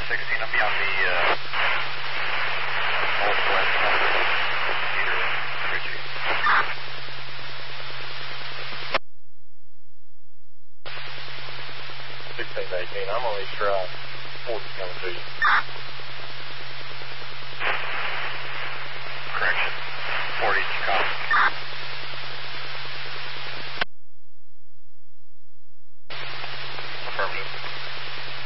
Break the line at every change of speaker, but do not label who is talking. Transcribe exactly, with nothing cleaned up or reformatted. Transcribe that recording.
sixteen, I'll be on the uh, northwest corner of Cedar Ridge.
sixteen eighteen, I'm on East Drive. forty coming to you.
Correction. forty, Chicago.